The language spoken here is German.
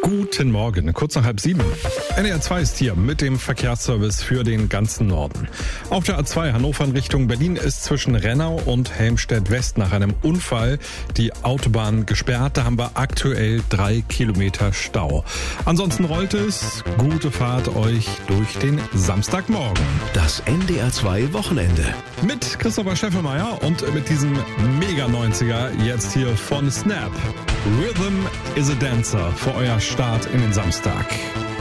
Guten Morgen, kurz nach 6:30. NDR 2 ist hier mit dem Verkehrsservice für den ganzen Norden. Auf der A2 Hannover in Richtung Berlin ist zwischen Rennau und Helmstedt-West nach einem Unfall die Autobahn gesperrt. Da haben wir aktuell 3 Kilometer Stau. Ansonsten rollt es. Gute Fahrt euch durch den Samstagmorgen. Das NDR 2 Wochenende. Mit Christopher Scheffelmeier und mit diesem Mega-90er jetzt hier von Snap. Rhythm is a Dancer für euer Start in den Samstag.